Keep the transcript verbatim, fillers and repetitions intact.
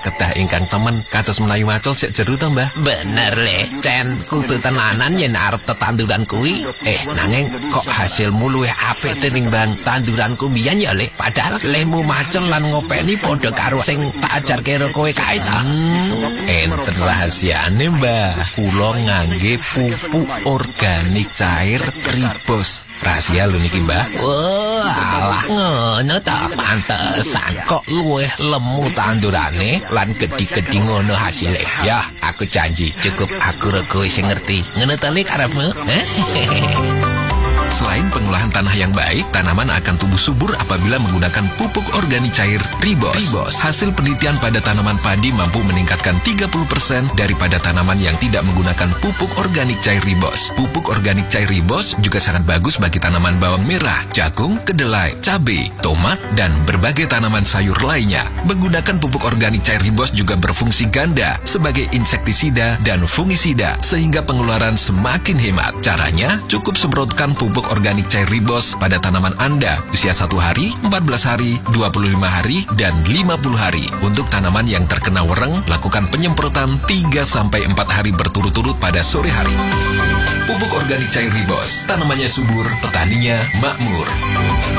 kedah ingkang temen kados menawi macul sik jeru to, Mbah? Bener le, Cen, kudu tenanan yen arep tetanduran kuwi. Eh, nanging kok hasilmu luwih apik tinimbang tanduranku mbiyen ya, Le? Padahal lemu macul lan ngopeni padha karo sing tak ajarke karo kowe kae ta. Hmm, enten rahasiane, Mbah. Kula ngangge pupuk organik cair Ribos. Rahasia lho niki, Mbah. Wah, alah ngono ta, pantesan kok luwih lemu tandurane lan gedhi-gedhi ngono hasile. Ya, aku janji cukup aku rego sing ngerti. Ngono ta Le karepmu? Selain pengolahan tanah yang baik, tanaman akan tumbuh subur apabila menggunakan pupuk organik cair Ribos. Ribos. Hasil penelitian pada tanaman padi mampu meningkatkan tiga puluh persen daripada tanaman yang tidak menggunakan pupuk organik cair Ribos. Pupuk organik cair Ribos juga sangat bagus bagi tanaman bawang merah, jagung, kedelai, cabai, tomat, dan berbagai tanaman sayur lainnya. Menggunakan pupuk organik cair Ribos juga berfungsi ganda sebagai insektisida dan fungisida sehingga pengeluaran semakin hemat. Caranya, cukup semprotkan pupuk organik cair Ribos pada tanaman Anda usia satu hari, empat belas hari, dua puluh lima hari, dan lima puluh hari. Untuk tanaman yang terkena wereng, lakukan penyemprotan tiga sampai empat hari berturut-turut pada sore hari. Pupuk organik cair Ribos, tanamannya subur, petaninya makmur.